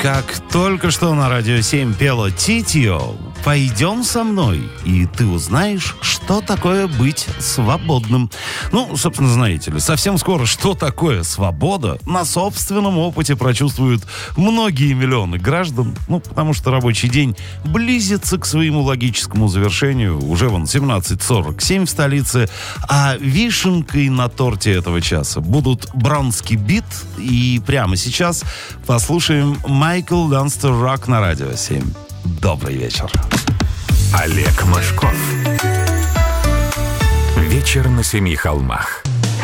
Как только что на Радио 7 пела Титио, «Пойдем со мной, и ты узнаешь, что такое быть свободным». Ну, собственно, знаете ли, совсем скоро что такое свобода на собственном опыте прочувствуют многие миллионы граждан. Ну, потому что рабочий день близится к своему логическому завершению. Уже вон 17:47 в столице. А вишенкой на торте этого часа будут бронский бит. И прямо сейчас послушаем Майкл Ланстер Рок на Радио 7. Добрый вечер. Олег Мошков. Вечер на семи холмах.